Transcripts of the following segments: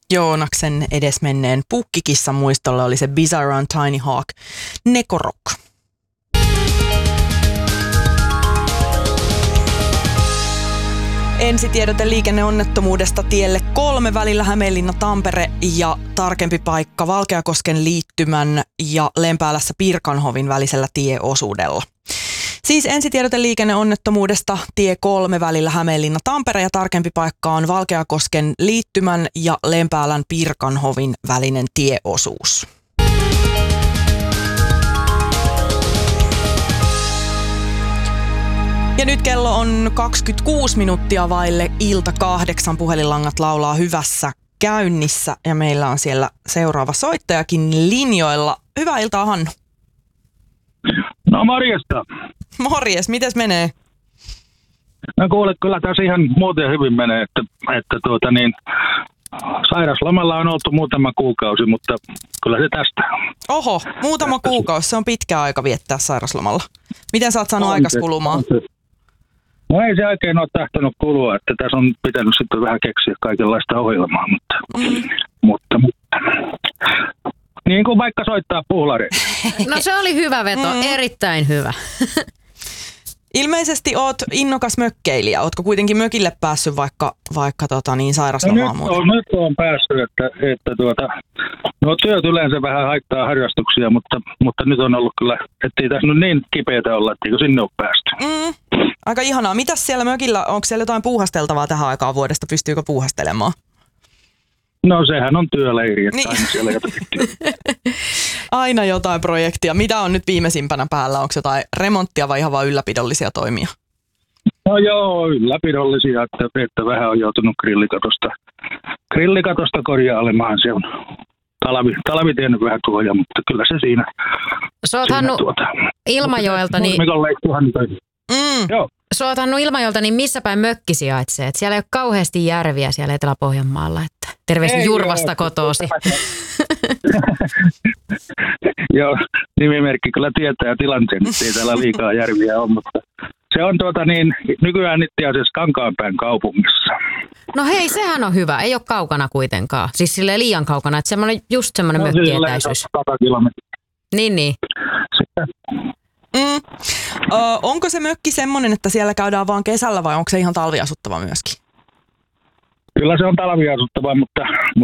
Joonaksen edesmenneen pukkikissan muistolla oli se Bizarre on Tiny Hawk Nekorok. Ensitiedote liikenneonnettomuudesta tielle 3 välillä Hämeenlinna-Tampere ja tarkempi paikka Valkeakosken liittymän ja Lempäälässä Pirkanhovin välisellä tieosuudella. Siis ensitiedote liikenneonnettomuudesta tie 3 välillä Hämeenlinna-Tampere ja tarkempi paikka on Valkeakosken liittymän ja Lempäälän Pirkanhovin välinen tieosuus. Ja nyt kello on 26 minuuttia vaille ilta 8. Puhelinlangat laulaa hyvässä käynnissä ja meillä on siellä seuraava soittajakin linjoilla. Hyvää iltaa, Hannu. No morjesta. Morjes, mites menee? No kuule, kyllä tässä ihan muuten hyvin menee, että sairaslomalla on oltu muutama kuukausi, mutta kyllä se tästä. Oho, muutama kuukausi, se on pitkä aika viettää sairaslomalla. Miten sä oot saanut aikas kulumaan? No ei se oikein ole tahtonut kulua, että tässä on pitänyt sitten vähän keksiä kaikenlaista ohjelmaa, mutta niin kuin vaikka soittaa puhlari. No se oli hyvä veto, erittäin hyvä. Ilmeisesti oot innokas mökkeilijä. Ootko kuitenkin mökille päässyt vaikka sairaslomaan muuta? No nyt on päässyt, että työt yleensä vähän haittaa harrastuksia, mutta nyt on ollut kyllä, ettei tässä nyt niin kipeätä olla, etteikö sinne ole päästy. Aika ihanaa. Mitäs siellä mökillä, onko siellä jotain puuhasteltavaa tähän aikaan vuodesta? Pystyykö puuhastelemaan? No sehän on työleiri, että niin. Aina siellä jotakin. Aina jotain projektia. Mitä on nyt viimeisimpänä päällä? Onko jotain remonttia vai ihan vain ylläpidollisia toimia? No joo, ylläpidollisia, että vähän on joutunut grillikatosta korjailemaan. Se on talvi tiennyt vähän tuoja, mutta kyllä se siinä. Sä oot Hannu Ilmajoelta, niin... Joo. Sä oot Hannu Ilmajoelta, niin missä päin mökki sijaitsee? Et siellä ei ole kauheasti järviä siellä Etelä-Pohjanmaalla. Että terveisiä Jurvasta kotoosi. Joo, nimimerkki kyllä tietää tilanteen, että ei täällä liikaa järviä ole, mutta se on nykyään itse asiassa Kankaanpään kaupungissa. No hei, sehän on hyvä. Ei ole kaukana kuitenkaan. Siis silleen liian kaukana, että just semmoinen mökkietäisyys. 100 kilometriä. Niin. Onko se mökki semmoinen, että siellä käydään vaan kesällä vai onko se ihan talviasuttava myöskin? Kyllä se on talviasuttava, mutta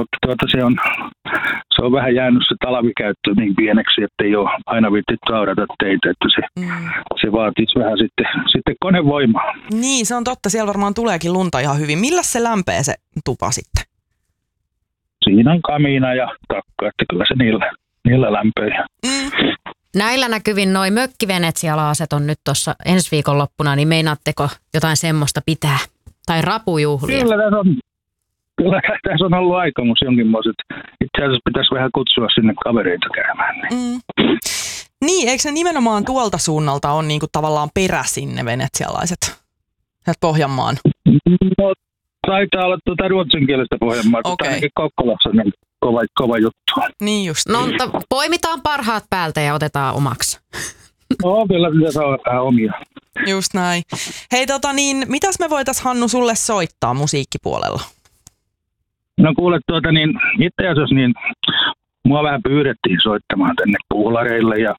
se on vähän jäänyt se talvikäyttö niin pieneksi, että ei ole aina viittitty aurata teitä, että se vaatisi vähän sitten konevoimaa. Niin, se on totta. Siellä varmaan tuleekin lunta ihan hyvin. Millä se lämpee se tupa sitten? Siinä on kamiina ja takka, että kyllä se niillä lämpöjä. Näillä näkyvin noi mökkivenetsialaaset on nyt tuossa ensi viikonloppuna, niin meinaatteko jotain semmoista pitää? Tai rapujuhlia? Kyllä tässä on ollut aikomus jonkinmoiset. Itse asiassa pitäisi vähän kutsua sinne kavereita käymään. Niin, eikö ne nimenomaan tuolta suunnalta on niinku tavallaan peräisin ne venetsialaiset? Sieltä Pohjanmaan. No, taitaa olla ruotsinkielistä Pohjanmaata, mutta ainakin Kokkolassa niin kova juttu. Niin just. No, mutta poimitaan parhaat päältä ja otetaan omaksi. No, kyllä pitäisi olla omia. Just näin. Hei, mitäs me voitais Hannu sulle soittaa musiikkipuolella? No kuule, itse asiassa mua vähän pyydettiin soittamaan tänne puhlareille ja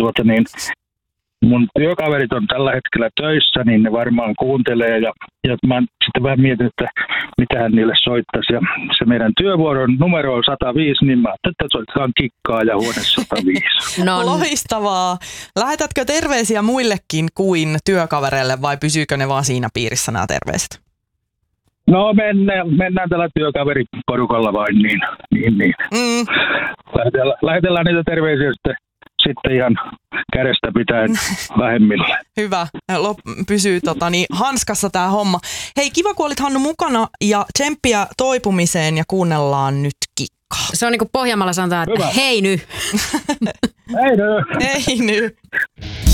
mun työkaverit on tällä hetkellä töissä, niin ne varmaan kuuntelee ja mä sitten vähän mietin, että mitähän niille soittaisi. Ja se meidän työvuoron numero on 105, niin mä ajattelin, että soitetaan kikkaa ja huone 105. No Loistavaa. Lähetätkö terveisiä muillekin kuin työkavereille vai pysyykö ne vaan siinä piirissä nämä terveiset? No mennään tällä työkaveriporukalla vain, niin. Lähetellaan niitä terveisiä sitten ihan kädestä pitäen vähemmillä. Hyvä. Pysyy hanskassa tää homma. Hei, kiva kun olit Hannu mukana ja tsemppiä toipumiseen ja kuunnellaan nyt kikkaa. Se on niin kuin Pohjanmaalla sanotaan, että hei ny. Hei ny. Hei ny.